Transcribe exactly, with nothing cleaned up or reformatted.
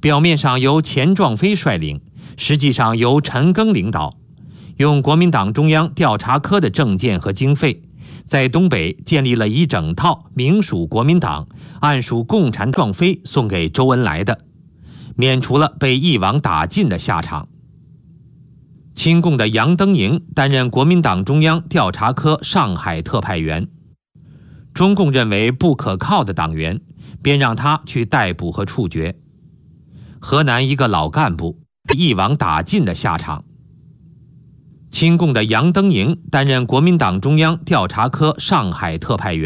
表面上由钱壮飞率领，实际上由陈赓领导，用国民党中央调查科的证件和经费，在东北建立了一整套明属国民党、暗属共产壮飞送给周恩来的，免除了被一网打尽的下场。亲共的杨登营担任国民党中央调查科上海特派员，中共认为不可靠的党员，便让他去逮捕和处决。河南一个老干部一网打尽的下场。亲共的杨登营担任国民党中央调查科上海特派员。